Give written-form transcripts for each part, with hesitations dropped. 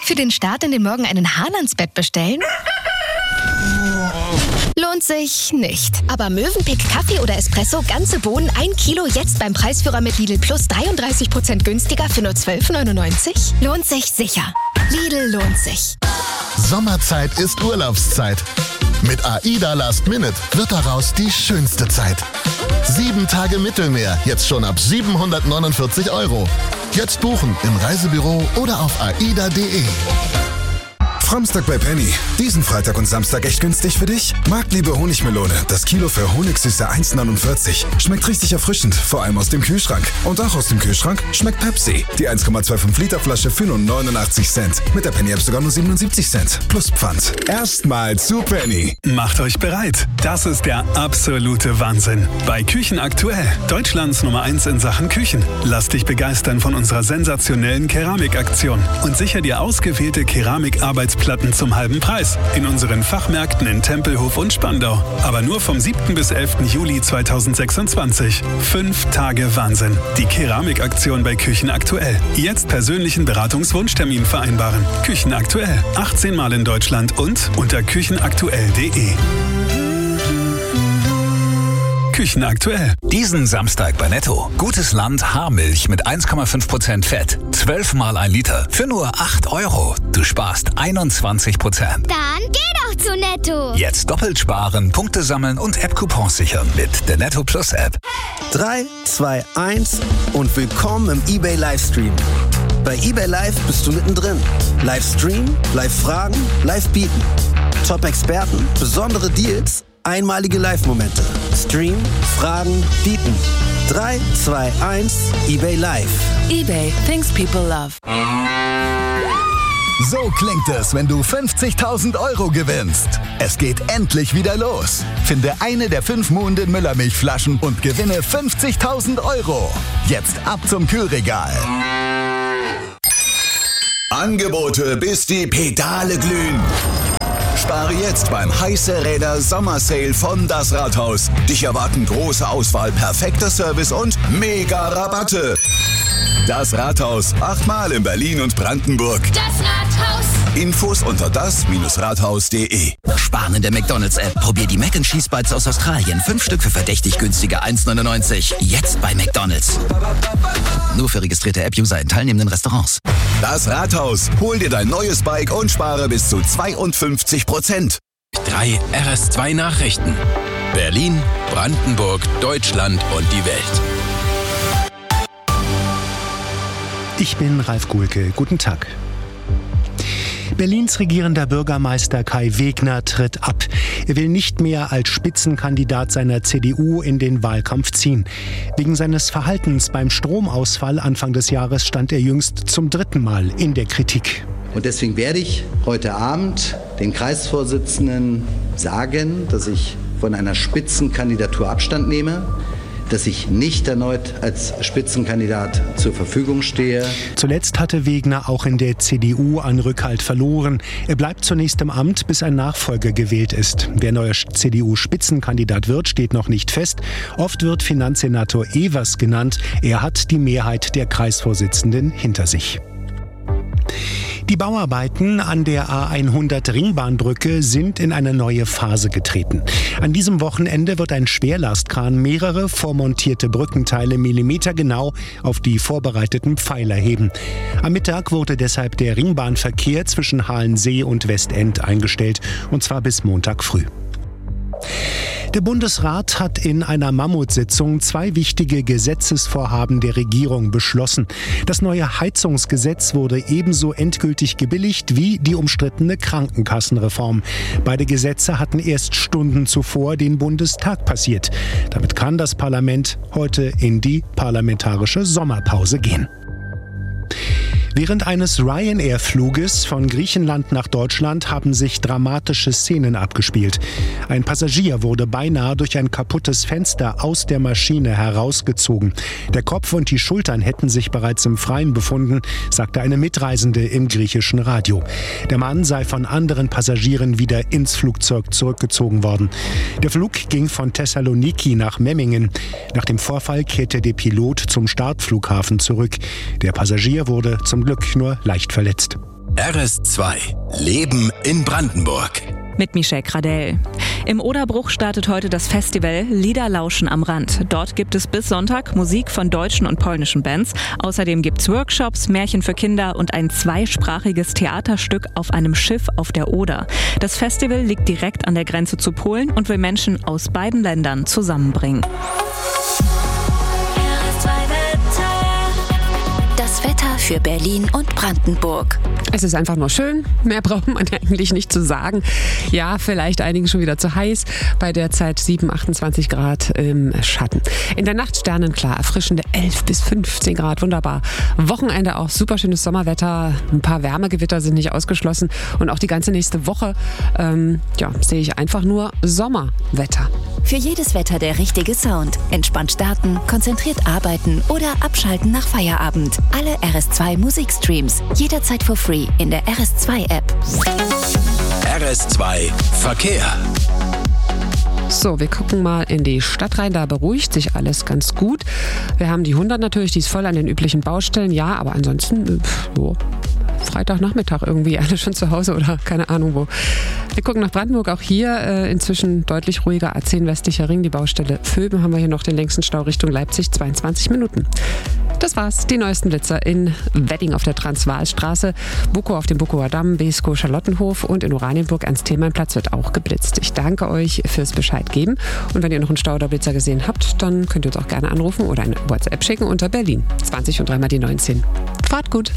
Für den Start in den Morgen einen Hahn ans Bett bestellen? Lohnt sich nicht. Aber Mövenpick Kaffee oder Espresso, ganze Bohnen, 1 Kilo, jetzt beim Preisführer mit Lidl Plus 33% günstiger für nur 12,99? Lohnt sich sicher. Lidl lohnt sich. Sommerzeit ist Urlaubszeit. Mit AIDA Last Minute wird daraus die schönste Zeit. 7 Tage Mittelmeer, jetzt schon ab 749 €. Jetzt buchen im Reisebüro oder auf aida.de. Framstag bei Penny. Diesen Freitag und Samstag echt günstig für dich? Marktliebe Honigmelone. Das Kilo für Honigsüße 1,49. Schmeckt richtig erfrischend, vor allem aus dem Kühlschrank. Und auch aus dem Kühlschrank schmeckt Pepsi. Die 1,25 Liter Flasche für nur 89 Cent. Mit der Penny App sogar nur 77 Cent. Plus Pfand. Erstmal zu Penny. Macht euch bereit. Das ist der absolute Wahnsinn. Bei Küchen aktuell. Deutschlands Nummer 1 in Sachen Küchen. Lass dich begeistern von unserer sensationellen Keramikaktion. Und sicher dir ausgewählte Keramikarbeitsplatten zum halben Preis. In unseren Fachmärkten in Tempelhof und Spandau. Aber nur vom 7. bis 11. Juli 2026. 5 Tage Wahnsinn. Die Keramikaktion bei Küchen aktuell. Jetzt persönlichen Beratungswunschtermin vereinbaren. Küchen aktuell. 18 Mal in Deutschland und unter küchenaktuell.de. Küchen aktuell. Diesen Samstag bei Netto. Gutes Land Haarmilch mit 1,5% Fett. 12 mal 1 Liter. Für nur 8 €. Du sparst 21%. Dann geh doch zu Netto. Jetzt doppelt sparen, Punkte sammeln und App-Coupons sichern mit der Netto Plus App. 3, 2, 1 und willkommen im eBay Livestream. Bei eBay Live bist du mittendrin. Livestream, Live-Fragen, Live-Bieten. Top-Experten, besondere Deals, einmalige Live-Momente. Stream, Fragen, Bieten. 3, 2, 1, eBay Live. eBay, things people love. So klingt es, wenn du 50.000 € gewinnst. Es geht endlich wieder los. Finde eine der 5 Muhnden Müllermilchflaschen und gewinne 50.000 €. Jetzt ab zum Kühlregal. Angebote, bis die Pedale glühen. Spare jetzt beim Heiße Räder Sommersale von Das Rathaus. Dich erwarten große Auswahl, perfekter Service und mega Rabatte. Das Rathaus, 8-mal in Berlin und Brandenburg. Das Rathaus. Infos unter das-rathaus.de. Sparen in der McDonald's-App. Probier die Mac & Cheese Bites aus Australien. 5 Stück für verdächtig günstige 1,99. Jetzt bei McDonald's. Nur für registrierte App-User in teilnehmenden Restaurants. Das Rathaus. Hol dir dein neues Bike und spare bis zu 52%. 3 RS2 Nachrichten. Berlin, Brandenburg, Deutschland und die Welt. Ich bin Ralf Guhlke. Guten Tag. Berlins regierender Bürgermeister Kai Wegner tritt ab. Er will nicht mehr als Spitzenkandidat seiner CDU in den Wahlkampf ziehen. Wegen seines Verhaltens beim Stromausfall Anfang des Jahres stand er jüngst zum 3. Mal in der Kritik. Und deswegen werde ich heute Abend den Kreisvorsitzenden sagen, dass ich von einer Spitzenkandidatur Abstand nehme, dass ich nicht erneut als Spitzenkandidat zur Verfügung stehe. Zuletzt hatte Wegner auch in der CDU an Rückhalt verloren. Er bleibt zunächst im Amt, bis ein Nachfolger gewählt ist. Wer neuer CDU-Spitzenkandidat wird, steht noch nicht fest. Oft wird Finanzsenator Evers genannt. Er hat die Mehrheit der Kreisvorsitzenden hinter sich. Die Bauarbeiten an der A100 Ringbahnbrücke sind in eine neue Phase getreten. An diesem Wochenende wird ein Schwerlastkran mehrere vormontierte Brückenteile millimetergenau auf die vorbereiteten Pfeiler heben. Am Mittag wurde deshalb der Ringbahnverkehr zwischen Halensee und Westend eingestellt, und zwar bis Montag früh. Der Bundesrat hat in einer Mammutsitzung 2 wichtige Gesetzesvorhaben der Regierung beschlossen. Das neue Heizungsgesetz wurde ebenso endgültig gebilligt wie die umstrittene Krankenkassenreform. Beide Gesetze hatten erst Stunden zuvor den Bundestag passiert. Damit kann das Parlament heute in die parlamentarische Sommerpause gehen. Während eines Ryanair-Fluges von Griechenland nach Deutschland haben sich dramatische Szenen abgespielt. Ein Passagier wurde beinahe durch ein kaputtes Fenster aus der Maschine herausgezogen. Der Kopf und die Schultern hätten sich bereits im Freien befunden, sagte eine Mitreisende im griechischen Radio. Der Mann sei von anderen Passagieren wieder ins Flugzeug zurückgezogen worden. Der Flug ging von Thessaloniki nach Memmingen. Nach dem Vorfall kehrte der Pilot zum Startflughafen zurück. Der Passagier wurde zum Glück nur leicht verletzt. RS2 Leben in Brandenburg. Mit Michelle Gradell. Im Oderbruch startet heute das Festival Liederlauschen am Rand. Dort gibt es bis Sonntag Musik von deutschen und polnischen Bands. Außerdem gibt es Workshops, Märchen für Kinder und ein zweisprachiges Theaterstück auf einem Schiff auf der Oder. Das Festival liegt direkt an der Grenze zu Polen und will Menschen aus beiden Ländern zusammenbringen. Das Wetter für Berlin und Brandenburg. Es ist einfach nur schön. Mehr braucht man eigentlich nicht zu sagen. Ja, vielleicht einigen schon wieder zu heiß. Bei der Zeit 7, 28 Grad im Schatten. In der Nacht sternenklar, erfrischende 11 bis 15 Grad. Wunderbar. Wochenende auch super schönes Sommerwetter. Ein paar Wärmegewitter sind nicht ausgeschlossen. Und auch die ganze nächste Woche sehe ich einfach nur Sommerwetter. Für jedes Wetter der richtige Sound. Entspannt starten, konzentriert arbeiten oder abschalten nach Feierabend. Alle RS2 Musikstreams. Jederzeit for free in der RS2-App. RS2 Verkehr. So, wir gucken mal in die Stadt rein, da beruhigt sich alles ganz gut. Wir haben die 100 natürlich, die ist voll an den üblichen Baustellen, ja, aber ansonsten, Freitagnachmittag irgendwie, alle schon zu Hause oder keine Ahnung wo. Wir gucken nach Brandenburg, auch hier inzwischen deutlich ruhiger, A10 westlicher Ring, die Baustelle Vöben, haben wir hier noch den längsten Stau Richtung Leipzig, 22 Minuten. Das war's, die neuesten Blitzer in Wedding auf der Transvaalstraße, Bukow auf dem Bukower Damm, Beeskow Charlottenhof und in Oranienburg Ernst-Thälmann-Platz wird auch geblitzt. Ich danke euch fürs Bescheid geben und wenn ihr noch einen Stau oder Blitzer gesehen habt, dann könnt ihr uns auch gerne anrufen oder eine WhatsApp schicken unter Berlin 20 und 3 mal die 19. Fahrt gut!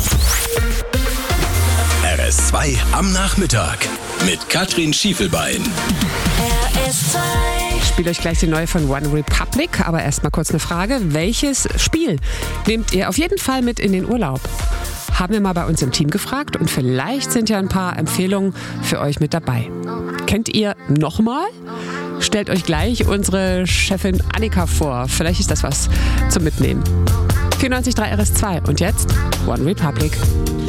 RS2 am Nachmittag mit Katrin Schiefelbein. RS2. Ich spiele euch gleich die neue von One Republic, aber erstmal kurz eine Frage. Welches Spiel nehmt ihr auf jeden Fall mit in den Urlaub? Haben wir mal bei uns im Team gefragt und vielleicht sind ja ein paar Empfehlungen für euch mit dabei. Kennt ihr nochmal? Stellt euch gleich unsere Chefin Annika vor. Vielleicht ist das was zum Mitnehmen. 94.3 RS2 und jetzt One Republic.